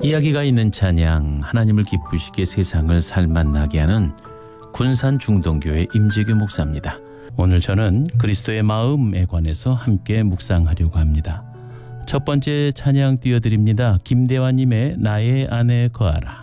이야기가 있는 찬양, 하나님을 기쁘시게 세상을 살맛나게 하는 군산 중동교회 임재규 목사입니다. 오늘 저는 그리스도의 마음에 관해서 함께 묵상하려고 합니다. 첫 번째 찬양 띄워드립니다. 김대환님의 나의 안에 거하라.